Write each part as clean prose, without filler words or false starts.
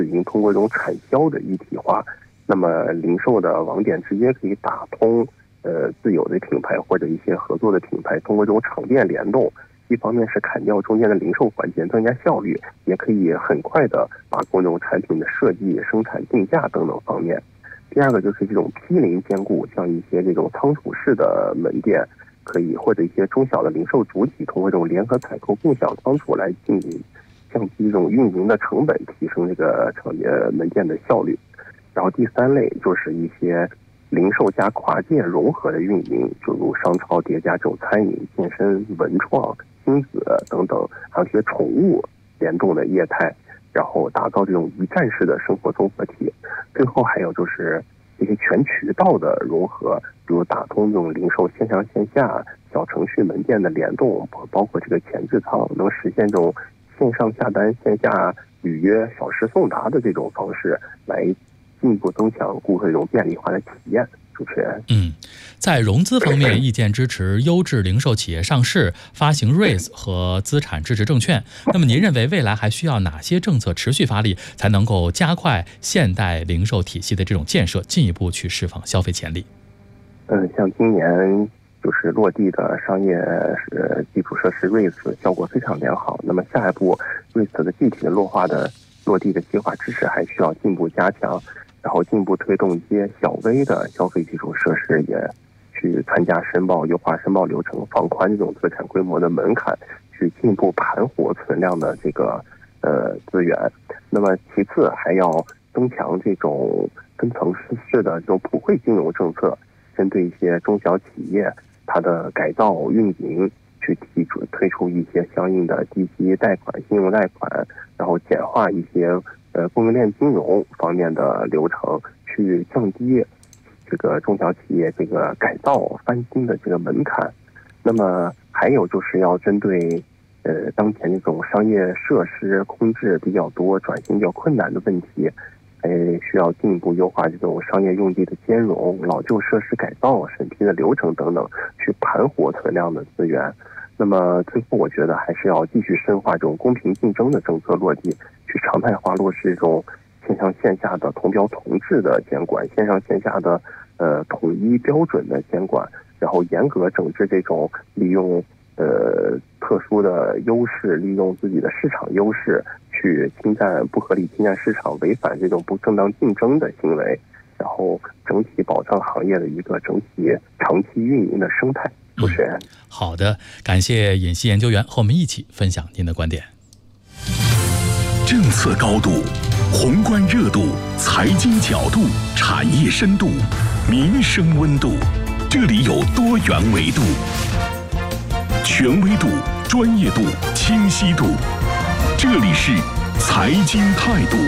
已经通过这种产销的一体化，那么零售的网点直接可以打通自有的品牌或者一些合作的品牌，通过这种场店联动，一方面是砍掉中间的零售环节，增加效率，也可以很快的把控这种产品的设计、生产、定价等等方面。第二个就是这种批零兼顾，像一些这种仓储式的门店，可以或者一些中小的零售主体，通过这种联合采购、共享仓储来进行降低这种运营的成本，提升这个门店的效率。然后第三类就是一些零售加跨界融合的运营，就如商超叠加这种餐饮、健身、文创、亲子等等，还有一些宠物联动的业态，然后打造这种一站式的生活综合体。最后还有就是这些全渠道的融合，比如打通这种零售线上线下、小程序门店的联动，包括这个前置仓，能实现这种线上下单、线下预约、小时送达的这种方式，来进一步增强顾客这种便利化的体验。主持人， 在融资方面，意见支持优质零售企业上市，发行 REITs 和资产质证券。那么您认为未来还需要哪些政策持续发力，才能够加快现代零售体系的这种建设，进一步去释放消费潜力？ 像今年就是落地的商业基础设施 REITs 效果非常良好，那么下一步 REITs 的具体的落地的计划支持还需要进一步加强，然后进一步推动一些小微的消费基础设施也去参加申报，优化申报流程，放宽这种资产规模的门槛，去进一步盘活存量的这个资源。那么其次还要增强这种分层式的这种普惠金融政策，针对一些中小企业它的改造运营，去推出一些相应的低息贷款、信用贷款，然后简化一些供应链金融方面的流程，去降低这个中小企业这个改造翻新的这个门槛。那么还有就是要针对当前这种商业设施空置比较多、转型比较困难的问题，需要进一步优化这种商业用地的兼容、老旧设施改造、审批的流程等等，去盘活存量的资源。那么最后我觉得还是要继续深化这种公平竞争的政策落地，去常态化落实这种线上线下的同标同质的监管，线上线下的统一标准的监管，然后严格整治这种利用特殊的优势，利用自己的市场优势去不合理侵占市场、违反这种不正当竞争的行为，然后整体保障行业的一个整体长期运营的生态。主持人， 好的，感谢尹锡研究员和我们一起分享您的观点。 政策高度、宏观热度、财经角度、产业深度、民生温度，这里有多元维度，权威度、专业度、清晰度，这里是财经态度。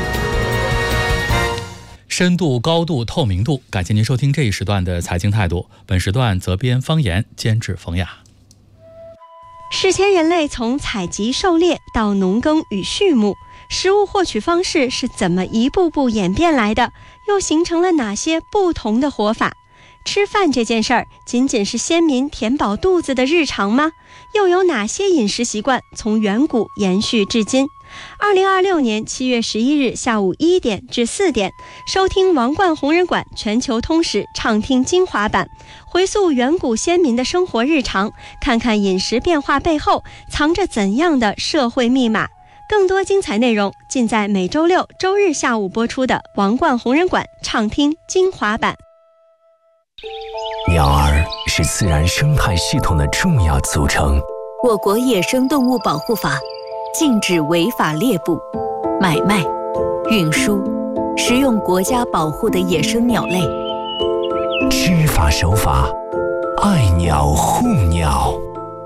深度、高度、透明度，感谢您收听这一时段的财经态度。本时段责编方言，监制冯雅。 史前人类从采集狩猎到农耕与畜牧，食物获取方式是怎么一步步演变来的？又形成了哪些不同的活法？吃饭这件事儿，仅仅是先民填饱肚子的日常吗？又有哪些饮食习惯从远古延续至今？2026年7月11日下午1点至4点，收听王冠红人馆全球通史畅听精华版，回溯远古先民的生活日常，看看饮食变化背后藏着怎样的社会密码。更多精彩内容尽在每周六、周日下午播出的王冠红人馆畅听精华版。 鸟儿是自然生态系统的重要组成。 我国野生动物保护法禁止违法猎捕、买卖、运输、食用国家保护的野生鸟类。 知法守法，爱鸟护鸟。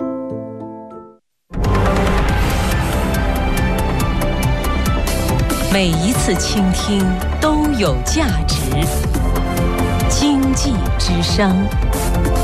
每一次倾听都有价值。经济之声。